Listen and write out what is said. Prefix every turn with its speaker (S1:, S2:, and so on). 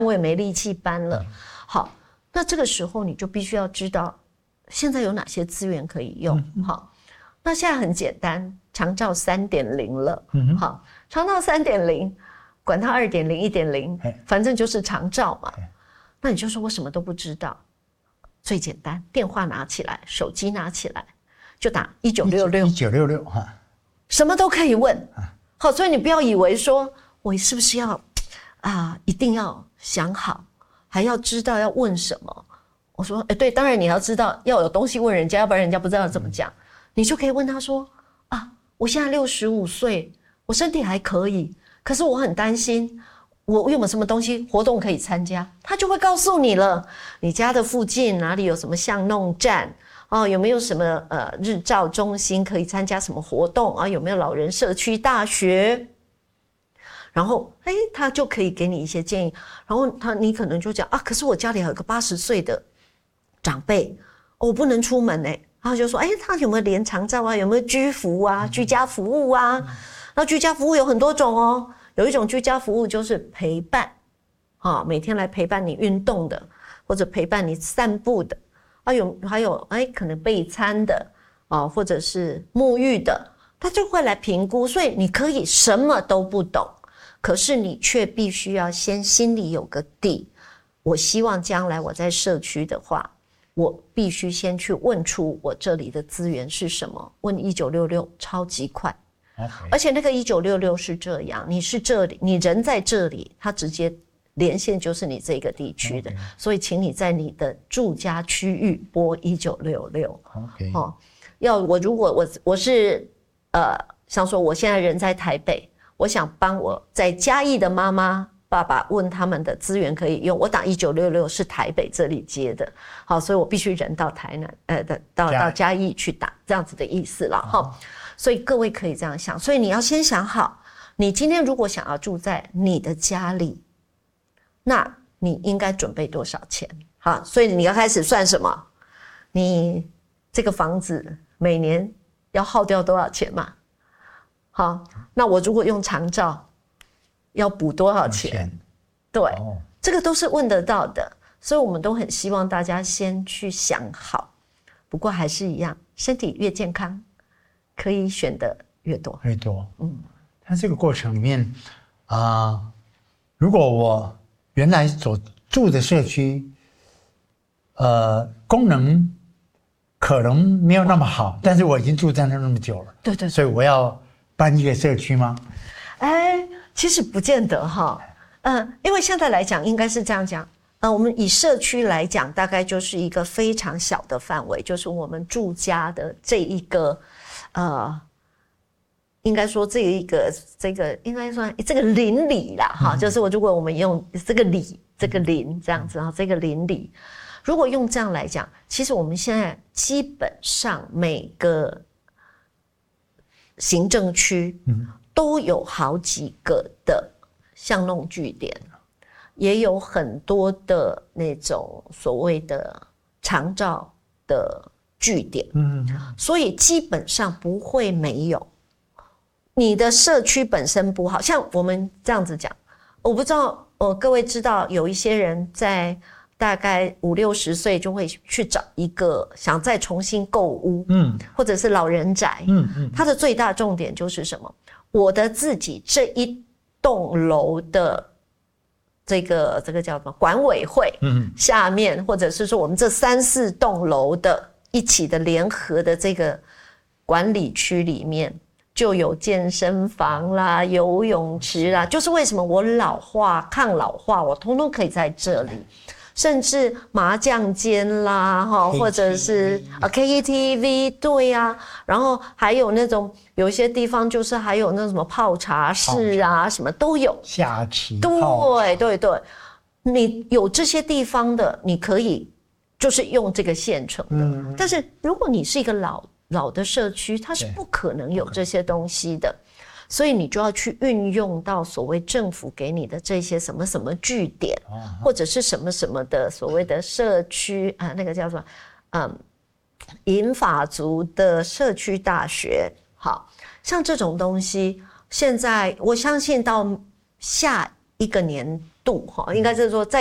S1: 我也没力气搬了。好，那这个时候你就必须要知道现在有哪些资源可以用。好，那现在很简单，长照 3.0 了。好，长照 3.0， 管它 2.0 1.0， 反正就是长照嘛。那你就说我什么都不知道，最简单，电话拿起来，手机拿起来，就打1966，什么都可以问。好，所以你不要以为说我是不是要一定要想好，还要知道要问什么。我说对，当然你要知道要有东西问人家，要不然人家不知道怎么讲。你就可以问他说我现在65岁，我身体还可以，可是我很担心我有没有什么东西活动可以参加，他就会告诉你了。你家的附近哪里有什么巷弄站有没有什么日照中心可以参加什么活动有没有老人社区大学，然后他就可以给你一些建议。然后你可能就讲可是我家里还有个80岁的长辈我不能出门然后就说他有没有连长照有没有居服居家服务那居家服务有很多种有一种居家服务就是陪伴每天来陪伴你运动的，或者陪伴你散步的还有可能备餐的或者是沐浴的，他就会来评估。所以你可以什么都不懂，可是你却必须要先心里有个底。我希望将来我在社区的话，我必须先去问出我这里的资源是什么。问1966超级快。而且那个1966是这样，你是这里，你人在这里，它直接连线就是你这个地区的，所以请你在你的住家区域拨1966。如果我是像说我现在人在台北，我想帮我在嘉义的妈妈爸爸问他们的资源可以用，我打1966是台北这里接的。好，所以我必须人到台南到嘉义去打，这样子的意思了。所以各位可以这样想，所以你要先想好，你今天如果想要住在你的家里，那你应该准备多少钱？好，所以你要开始算什么？你这个房子每年要耗掉多少钱嘛？好，那我如果用长照，要补多少钱？对，这个都是问得到的，所以我们都很希望大家先去想好。不过还是一样，身体越健康，可以选的越多。
S2: 但这个过程里面如果我原来所住的社区功能可能没有那么好，但是我已经住在那么久了，
S1: 对，
S2: 所以我要搬一个社区吗？
S1: 其实不见得因为现在来讲应该是这样讲，我们以社区来讲，大概就是一个非常小的范围，就是我们住家的这一个应该说这个应该说这个邻里啦就是如果我们用这个里这个邻这样子这个邻里，如果用这样来讲，其实我们现在基本上每个行政区都有好几个的巷弄据点，也有很多的那种所谓的长照的据点，所以基本上不会没有。你的社区本身不好，像我们这样子讲，我不知道各位知道有一些人在大概50、60岁就会去找一个想再重新购屋，或者是老人宅，它的最大重点就是什么？我的自己这一栋楼的这个叫什么管委会下面，或者是说我们这3、4栋楼的一起的联合的这个管理区里面，就有健身房啦、游泳池啦，就是为什么我抗老化，我通通可以在这里。甚至麻将间啦，或者是KTV， 对啊，然后还有那种有一些地方就是还有那什么泡茶室啊，什么都有。
S2: 下棋。
S1: 对，你有这些地方的，你可以就是用这个现成的。但是如果你是一个老的社区，它是不可能有这些东西的。所以你就要去运用到所谓政府给你的这些什么什么据点，或者是什么什么的所谓的社区那个叫什么银发族的社区大学。好像这种东西，现在我相信到下一个年度度哈，应该是说在